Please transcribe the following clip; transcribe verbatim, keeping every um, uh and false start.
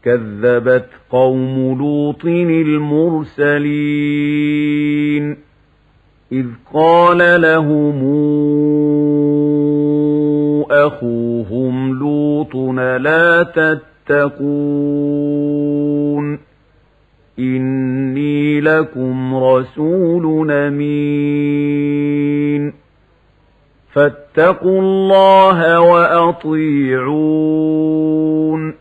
كذبت قوم لوط المرسلين إذ قال لهم أخوهم لوط لا تتقون إني لكم رسول أمين فاتقوا الله وأطيعون